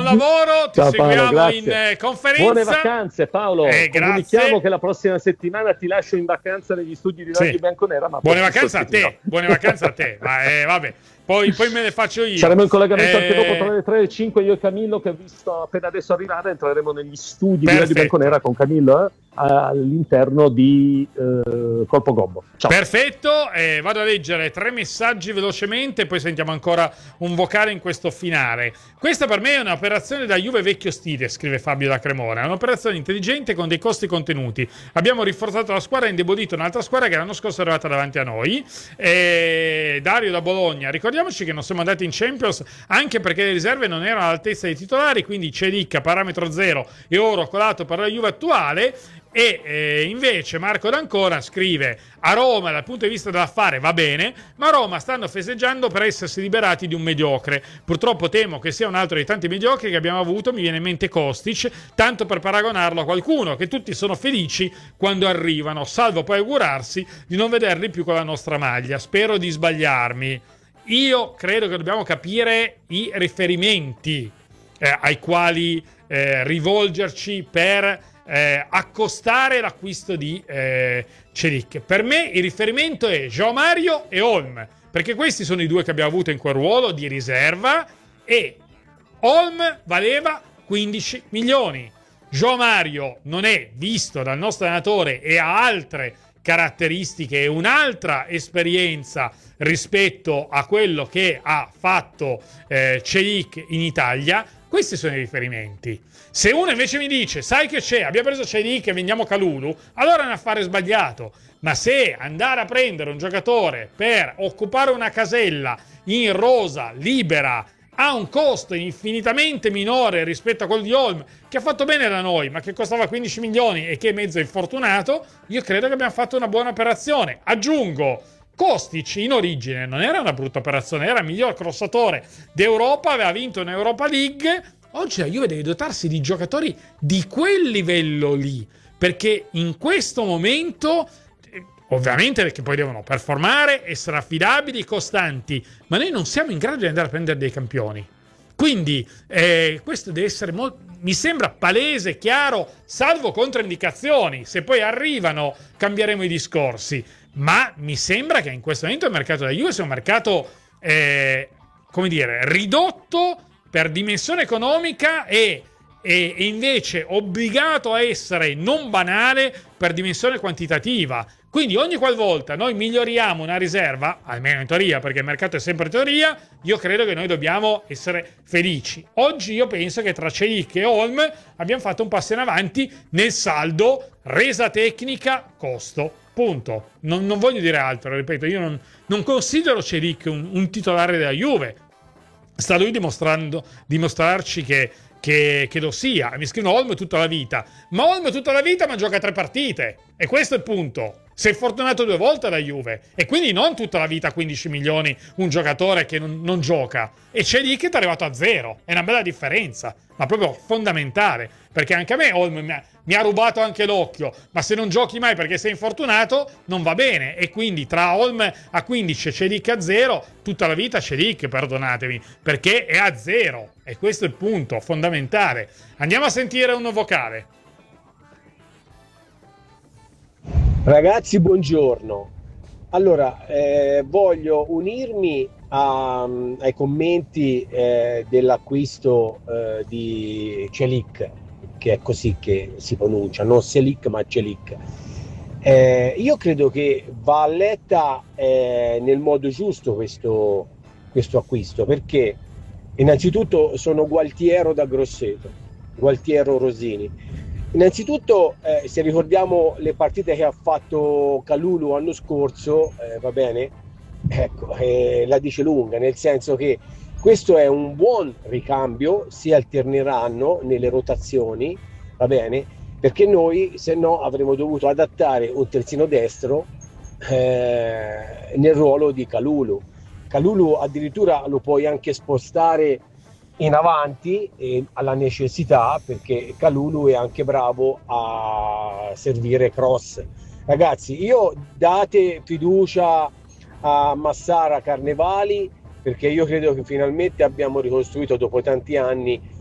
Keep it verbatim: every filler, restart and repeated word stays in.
lavoro, ti Ciao, seguiamo Paolo, in eh, conferenza. Buone vacanze, Paolo. Eh, Comunichiamo che la prossima settimana ti lascio in vacanza negli studi di Radio Sì. Bianconera. Ma Buone vacanze a te, buone vacanze a te. Ma eh, vabbè, poi, poi me le faccio io. Saremo in collegamento eh... anche dopo tra le tre e le cinque, io e Camillo, che ho visto appena adesso arrivare. Entreremo negli studi Perfetto. di Radio Bianconera con Camillo, eh, all'interno di eh, Colpo Gobbo. Ciao. Perfetto, eh, vado a leggere tre messaggi velocemente, poi sentiamo ancora un vocale in questo finale. Questa per me è un'operazione da Juve vecchio stile, scrive Fabio da Cremona. È un'operazione intelligente con dei costi contenuti. Abbiamo rinforzato la squadra e indebolito un'altra squadra che l'anno scorso è arrivata davanti a noi. E Dario da Bologna, ricordiamoci che non siamo andati in Champions anche perché le riserve non erano all'altezza dei titolari, quindi Celic a parametro zero e oro colato per la Juve attuale. E eh, invece Marco D'Ancona scrive: a Roma dal punto di vista dell'affare va bene, ma a Roma stanno festeggiando per essersi liberati di un mediocre. Purtroppo temo che sia un altro dei tanti mediocri che abbiamo avuto. Mi viene in mente Kostic, tanto per paragonarlo a qualcuno, che tutti sono felici quando arrivano, salvo poi augurarsi di non vederli più con la nostra maglia. Spero di sbagliarmi. Io credo che dobbiamo capire i riferimenti eh, ai quali eh, rivolgerci per Eh, accostare l'acquisto di eh, Celic. Per me il riferimento è João Mario e Olm, perché questi sono i due che abbiamo avuto in quel ruolo di riserva, e Olm valeva quindici milioni. João Mario non è visto dal nostro allenatore e ha altre caratteristiche e un'altra esperienza rispetto a quello che ha fatto eh, Celic in Italia. Questi sono i riferimenti. Se uno invece mi dice, sai che c'è, abbiamo preso Celic e vendiamo Kalulu, allora è un affare sbagliato. Ma se andare a prendere un giocatore per occupare una casella in rosa, libera, ha un costo infinitamente minore rispetto a quello di Olm, che ha fatto bene da noi, ma che costava quindici milioni e che è mezzo infortunato, io credo che abbiamo fatto una buona operazione. Aggiungo, Kostic in origine non era una brutta operazione, era il miglior crossatore d'Europa, aveva vinto un'Europa League. Oggi la Juve deve dotarsi di giocatori di quel livello lì, perché in questo momento, ovviamente perché poi devono performare, essere affidabili, costanti, ma noi non siamo in grado di andare a prendere dei campioni. Quindi eh, questo deve essere molto, mi sembra palese, chiaro, salvo controindicazioni. Se poi arrivano cambieremo i discorsi, ma mi sembra che in questo momento il mercato della Juve sia un mercato eh, come dire, ridotto per dimensione economica e, e, e invece obbligato a essere non banale per dimensione quantitativa. Quindi ogni qualvolta noi miglioriamo una riserva, almeno in teoria, perché il mercato è sempre teoria, io credo che noi dobbiamo essere felici. Oggi io penso che tra Celic e Olm abbiamo fatto un passo in avanti nel saldo resa tecnica costo. Punto. Non, non voglio dire altro, ripeto, io non, non considero Celic un, un titolare della Juve. Sta lui dimostrando, dimostrarci che, che, che lo sia. Mi scrivono Olm tutta la vita. Ma Olm tutta la vita ma gioca tre partite. E questo è il punto. Sei fortunato due volte da Juve. E quindi non tutta la vita quindici milioni un giocatore che non, non gioca. E c'è lì che è arrivato a zero. È una bella differenza. Ma proprio fondamentale. Perché anche a me Olm mi ha, mi ha rubato anche l'occhio. Ma se non giochi mai perché sei infortunato, non va bene. E quindi tra Olm a quindici e Celic a zero, tutta la vita Celic, perdonatemi, perché è a zero. E questo è il punto fondamentale. Andiamo a sentire un vocale. Ragazzi, buongiorno. Allora, eh, voglio unirmi a, ai commenti eh, dell'acquisto eh, di Celic, che è così che si pronuncia, non Celic ma Celic. Eh, io credo che va letta eh, nel modo giusto questo, questo acquisto, perché innanzitutto sono Gualtiero da Grosseto, Gualtiero Rosini. Innanzitutto, eh, se ricordiamo le partite che ha fatto Kalulu l'anno scorso, eh, va bene, ecco, eh, la dice lunga, nel senso che questo è un buon ricambio, si alterneranno nelle rotazioni, va bene, perché noi se no avremmo dovuto adattare un terzino destro eh, nel ruolo di Kalulu. Kalulu addirittura lo puoi anche spostare in avanti eh, alla necessità, perché Kalulu è anche bravo a servire cross. Ragazzi, io date fiducia a Massara Carnevali, perché io credo che finalmente abbiamo ricostruito dopo tanti anni